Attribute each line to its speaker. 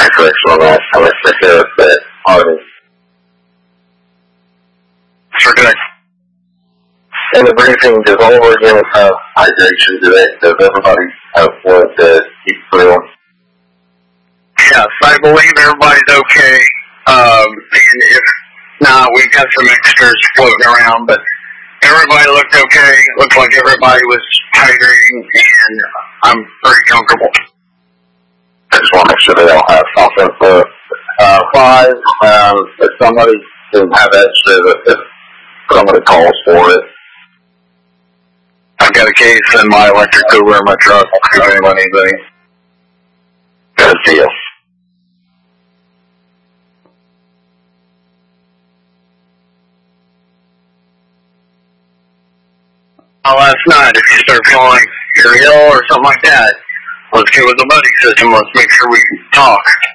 Speaker 1: correction on that. I like to hear that artist.
Speaker 2: Sure good.
Speaker 1: In the briefing, does all of our units have hydration today? Does everybody have what to keep through?
Speaker 2: Yes, I believe everybody's okay. And if not, we've got some extras floating around, but everybody looked okay. It looked like everybody was hydrating, and I'm pretty comfortable.
Speaker 1: I just want to make sure they all have something for 5. If somebody can have extra, if somebody calls for it.
Speaker 2: I've got a case in my electric cooler in my truck. If anyone needs any.
Speaker 1: Good deal.
Speaker 2: Last night, if you start feeling like you're ill or something like that, let's get with the buddy system. Let's make sure we talk.